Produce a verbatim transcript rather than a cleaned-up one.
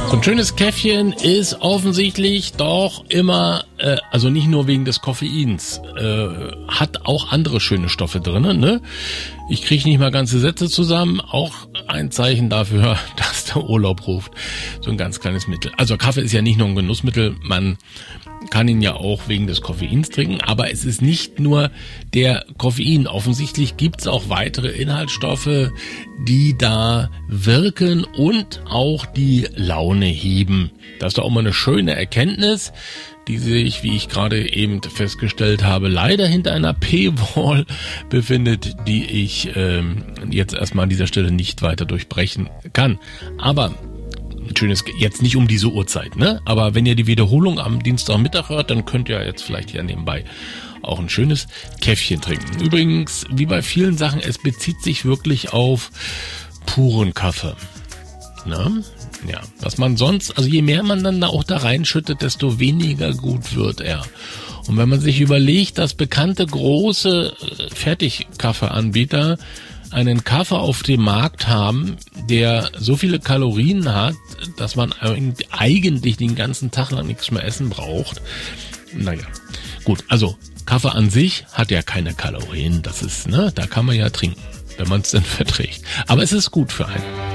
So ein schönes Käffchen ist offensichtlich doch immer, äh, also nicht nur wegen des Koffeins, äh, hat auch andere schöne Stoffe drin, ne? Ich kriege nicht mal ganze Sätze zusammen, auch ein Zeichen dafür, dass der Urlaub ruft. So ein ganz kleines Mittel. Also Kaffee ist ja nicht nur ein Genussmittel, man kann ihn ja auch wegen des Koffeins trinken, aber es ist nicht nur der Koffein. Offensichtlich gibt es auch weitere Inhaltsstoffe, die da wirken und auch die Laune heben. Das ist doch auch mal eine schöne Erkenntnis, die sich, wie ich gerade eben festgestellt habe, leider hinter einer Paywall befindet, die ich ähm, jetzt erstmal an dieser Stelle nicht weiter durchbrechen kann. Aber schönes, jetzt nicht um diese Uhrzeit, ne? Aber wenn ihr die Wiederholung am Dienstagmittag hört, dann könnt ihr jetzt vielleicht ja nebenbei auch ein schönes Käffchen trinken. Übrigens, wie bei vielen Sachen, es bezieht sich wirklich auf puren Kaffee. Ne? Ja, was man sonst, also je mehr man dann da auch da reinschüttet, desto weniger gut wird er. Und wenn man sich überlegt, dass bekannte große Fertigkaffeeanbieter einen Kaffee auf dem Markt haben, der so viele Kalorien hat, dass man eigentlich den ganzen Tag lang nichts mehr essen braucht. Naja, gut, also Kaffee an sich hat ja keine Kalorien, das ist, ne, da kann man ja trinken, wenn man es denn verträgt. Aber es ist gut für einen.